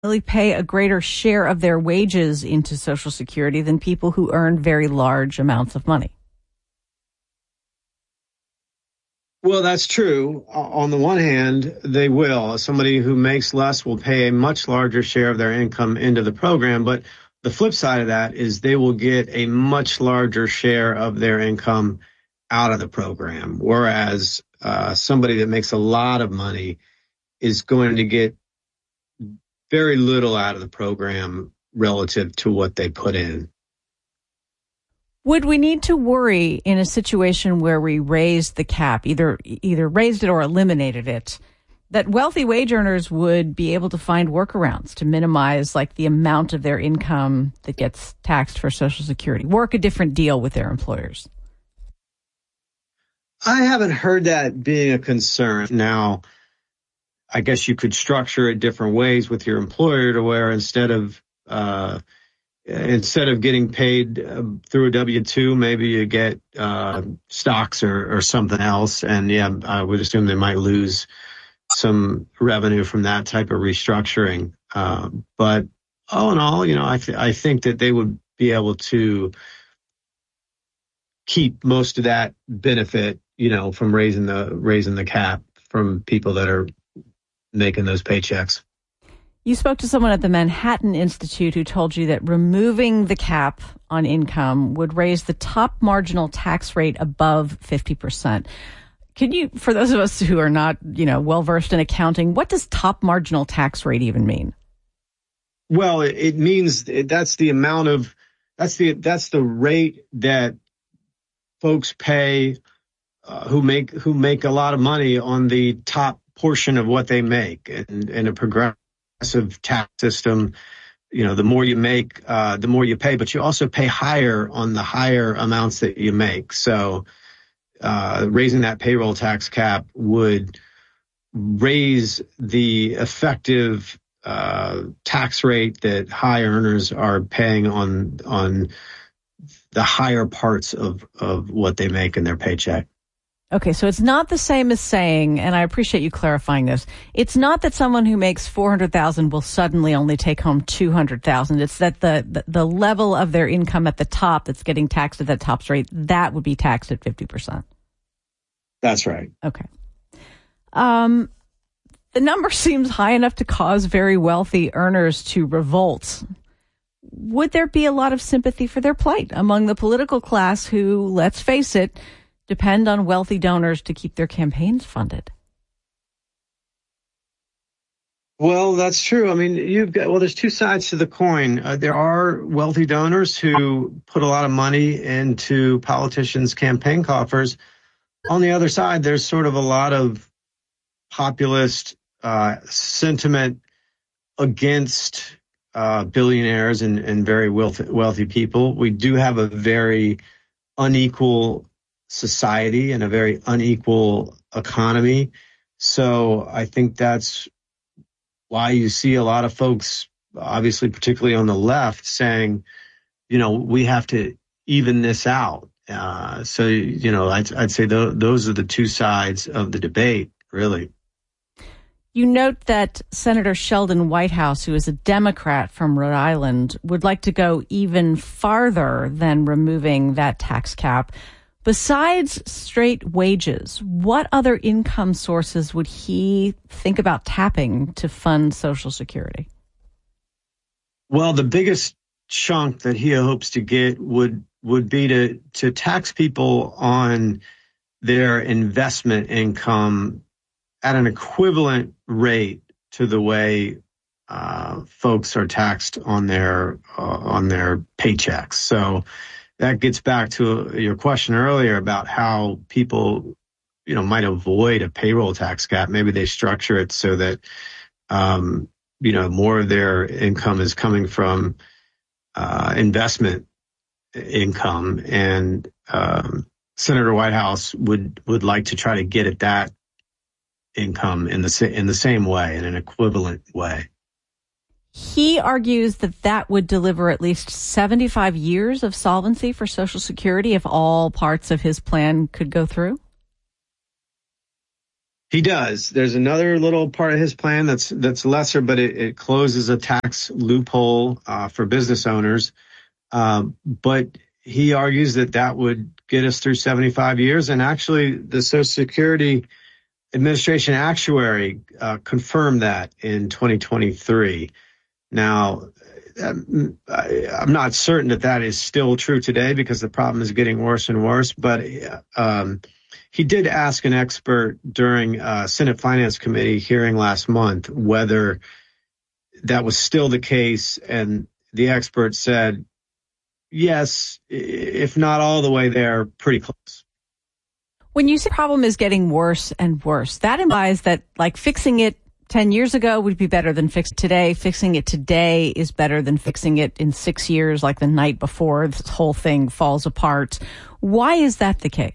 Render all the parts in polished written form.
really pay a greater share of their wages into Social Security than people who earn very large amounts of money. Well, that's true. On the one hand, they will. Somebody who makes less will pay a much larger share of their income into the program. But the flip side of that is they will get a much larger share of their income out of the program. Whereas somebody that makes a lot of money is going to get very little out of the program relative to what they put in. Would we need to worry in a situation where we raised the cap, either raised it or eliminated it, that wealthy wage earners would be able to find workarounds to minimize like the amount of their income that gets taxed for Social Security, work a different deal with their employers? I haven't heard that being a concern. Now, I guess you could structure it different ways with your employer to where instead of getting paid through a W-2, maybe you get stocks or something else. And yeah, I would assume they might lose some revenue from that type of restructuring. But all in all, I think that they would be able to keep most of that benefit, from raising the cap from people that are making those paychecks. You spoke to someone at the Manhattan Institute who told you that removing the cap on income would raise the top marginal tax rate above 50%. Can you, for those of us who are not, well-versed in accounting, what does top marginal tax rate even mean? Well, it means that's the rate that folks pay who make a lot of money on the top portion of what they make, and in a progressive tax system, the more you make, the more you pay, but you also pay higher on the higher amounts that you make. So raising that payroll tax cap would raise the effective tax rate that high earners are paying on the higher parts of what they make in their paycheck. Okay, so it's not the same as saying, and I appreciate you clarifying this, it's not that someone who makes $400,000 will suddenly only take home $200,000. It's that the level of their income at the top that's getting taxed at that top rate, that would be taxed at 50%. That's right. Okay. The number seems high enough to cause very wealthy earners to revolt. Would there be a lot of sympathy for their plight among the political class who, let's face it, depend on wealthy donors to keep their campaigns funded? Well, that's true. I mean, there's two sides to the coin. There are wealthy donors who put a lot of money into politicians' campaign coffers. On the other side, there's sort of a lot of populist sentiment against billionaires and very wealthy people. We do have a very unequal society and a very unequal economy. So I think that's why you see a lot of folks, obviously, particularly on the left, saying, we have to even this out. I'd say those are the two sides of the debate, really. You note that Senator Sheldon Whitehouse, who is a Democrat from Rhode Island, would like to go even farther than removing that tax cap. Besides straight wages, what other income sources would he think about tapping to fund Social Security? Well, the biggest chunk that he hopes to get would be to tax people on their investment income at an equivalent rate to the way folks are taxed on their paychecks. So that gets back to your question earlier about how people, might avoid a payroll tax cap. Maybe they structure it so that, more of their income is coming from investment income. And Senator Whitehouse would like to try to get at that income in the same way, in an equivalent way. He argues that would deliver at least 75 years of solvency for Social Security if all parts of his plan could go through. He does. There's another little part of his plan that's lesser, but it closes a tax loophole for business owners. But he argues that would get us through 75 years. And actually, the Social Security Administration actuary confirmed that in 2023. Now, I'm not certain that is still true today because the problem is getting worse and worse. But he did ask an expert during Senate Finance Committee hearing last month whether that was still the case. And the expert said, yes, if not all the way there, pretty close. When you say the problem is getting worse and worse, that implies that like fixing it 10 years ago would be better than fixing it today. Fixing it today is better than fixing it in 6 years, like the night before this whole thing falls apart. Why is that the case?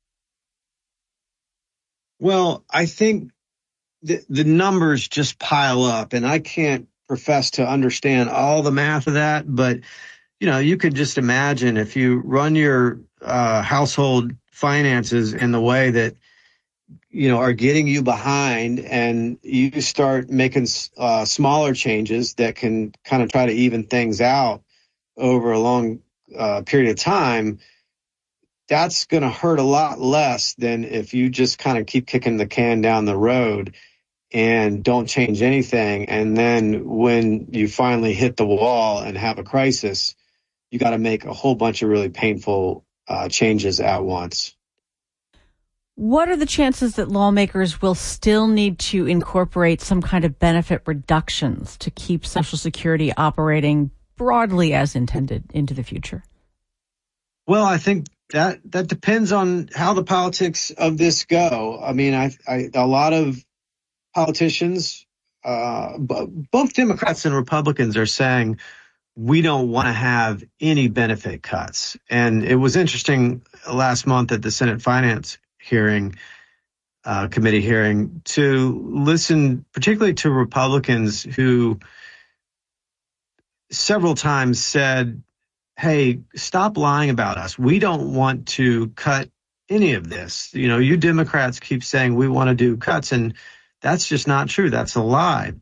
Well, I think the numbers just pile up, and I can't profess to understand all the math of that, but you could just imagine if you run your household finances in the way that are getting you behind, and you start making smaller changes that can kind of try to even things out over a long period of time. That's going to hurt a lot less than if you just kind of keep kicking the can down the road and don't change anything. And then when you finally hit the wall and have a crisis, you got to make a whole bunch of really painful changes at once. What are the chances that lawmakers will still need to incorporate some kind of benefit reductions to keep Social Security operating broadly as intended into the future? Well, I think that depends on how the politics of this go. I mean, a lot of politicians, both Democrats and Republicans, are saying we don't want to have any benefit cuts. And it was interesting last month at the Senate Finance Committee hearing to listen particularly to Republicans who several times said, hey, stop lying about us. We don't want to cut any of this. You Democrats keep saying we want to do cuts, and that's just not true. That's a lie.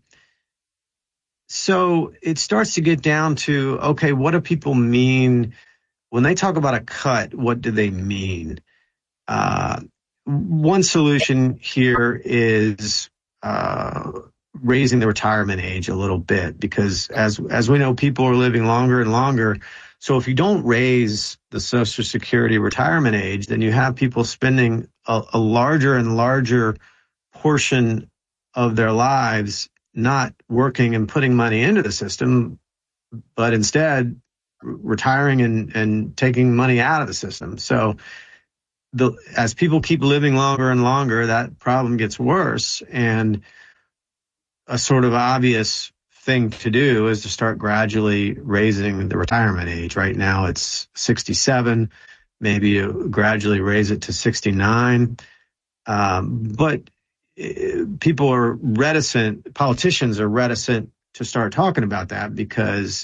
So it starts to get down to, okay, what do people mean when they talk about a cut? What do they mean? One solution here is raising the retirement age a little bit, because as we know, people are living longer and longer. So if you don't raise the Social Security retirement age, then you have people spending a larger and larger portion of their lives not working and putting money into the system, but instead retiring and taking money out of the system. So as people keep living longer and longer, that problem gets worse. And a sort of obvious thing to do is to start gradually raising the retirement age. Right now it's 67, maybe you gradually raise it to 69. But people are reticent, politicians are reticent to start talking about that because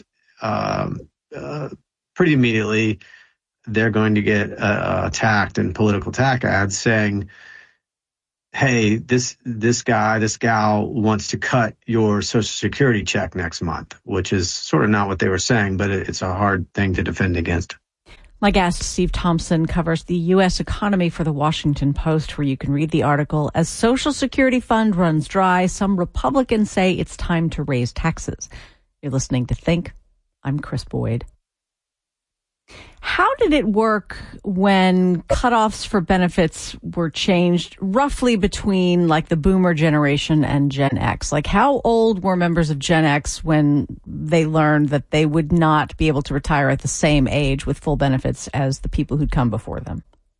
pretty immediately they're going to get attacked in political attack ads saying, hey, this guy, this gal wants to cut your Social Security check next month, which is sort of not what they were saying, but it's a hard thing to defend against. My guest, Steve Thompson, covers the U.S. economy for the Washington Post, where you can read the article, As Social Security Fund Runs Dry, Some Republicans Say It's Time to Raise Taxes. You're listening to Think. I'm Chris Boyd. How did it work when cutoffs for benefits were changed roughly between like the boomer generation and Gen X? Like how old were members of Gen X when they learned that they would not be able to retire at the same age with full benefits as the people who'd come before them?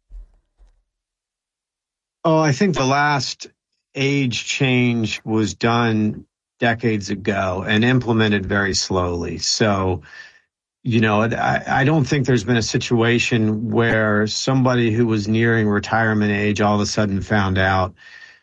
Oh, I think the last age change was done decades ago and implemented very slowly. So I don't think there's been a situation where somebody who was nearing retirement age all of a sudden found out,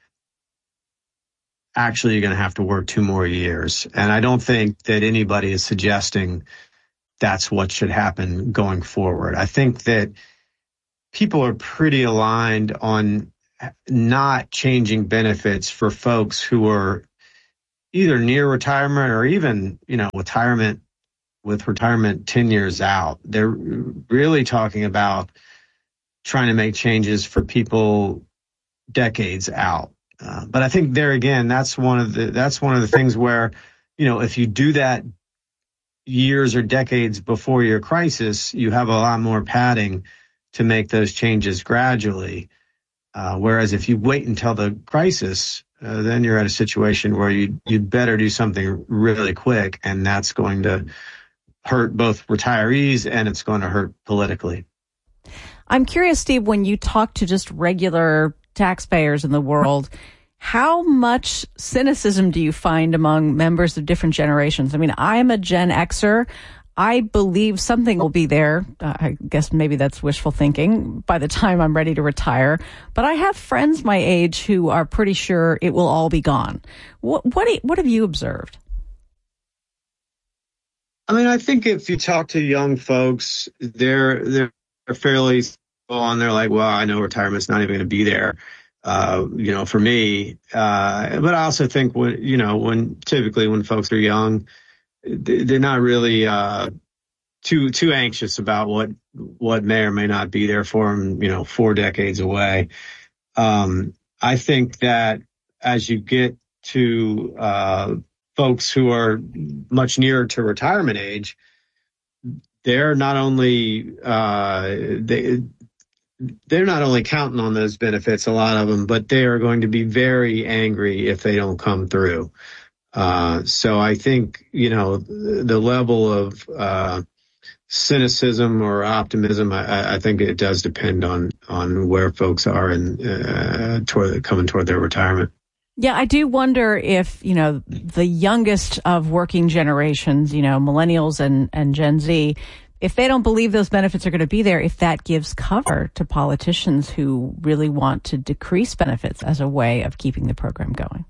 actually, you're going to have to work 2 more years. And I don't think that anybody is suggesting that's what should happen going forward. I think that people are pretty aligned on not changing benefits for folks who are either near retirement or even, with retirement 10 years out. They're really talking about trying to make changes for people decades out. But I think there again, that's one of the things where, if you do that years or decades before your crisis, you have a lot more padding to make those changes gradually. Whereas if you wait until the crisis, then you're at a situation where you'd better do something really quick, and that's going to hurt both retirees and it's going to hurt politically. I'm curious, Steve, when you talk to just regular taxpayers in the world, how much cynicism do you find among members of different generations? I mean, I'm a Gen Xer. I believe something will be there. I guess maybe that's wishful thinking by the time I'm ready to retire. But I have friends my age who are pretty sure it will all be gone. What have you observed? I mean, I think if you talk to young folks, they're fairly on. They're like, well, I know retirement's not even going to be there, for me. But I also think when folks are young, they're not really too anxious about what may or may not be there for them, 4 decades away. I think that as you get to folks who are much nearer to retirement age, they're not only they're not only counting on those benefits, a lot of them, but they are going to be very angry if they don't come through. So I think, the level of cynicism or optimism, I think it does depend on where folks are coming toward their retirement. Yeah, I do wonder if, the youngest of working generations, millennials and Gen Z, if they don't believe those benefits are going to be there, if that gives cover to politicians who really want to decrease benefits as a way of keeping the program going.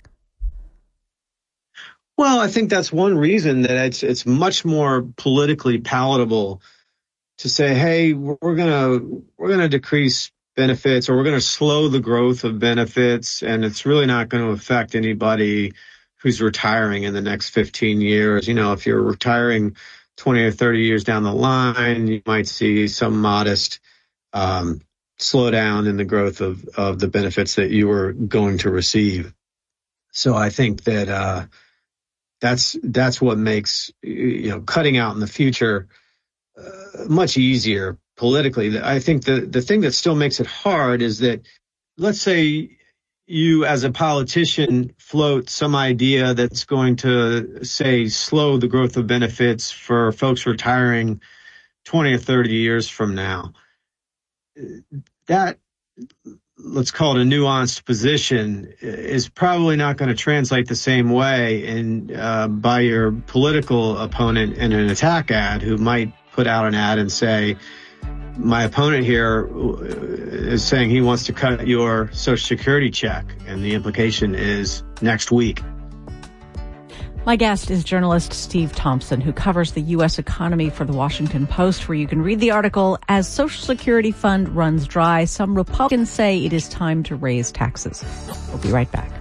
Well, I think that's one reason that it's much more politically palatable to say, hey, we're gonna decrease benefits, or we're going to slow the growth of benefits, and it's really not going to affect anybody who's retiring in the next 15 years. If you're retiring 20 or 30 years down the line, you might see some modest slowdown in the growth of the benefits that you were going to receive. So I think that that's what makes cutting out in the future much easier politically. I think the thing that still makes it hard is that, let's say you as a politician float some idea that's going to, say, slow the growth of benefits for folks retiring 20 or 30 years from now. That, let's call it a nuanced position, is probably not going to translate the same way by your political opponent in an attack ad, who might put out an ad and say, my opponent here is saying he wants to cut your Social Security check, and the implication is next week. My guest is journalist Steve Thompson, who covers the U.S. economy for the Washington Post, where you can read the article, As Social Security Fund Runs Dry, Some Republicans Say It Is Time to Raise Taxes. We'll be right back.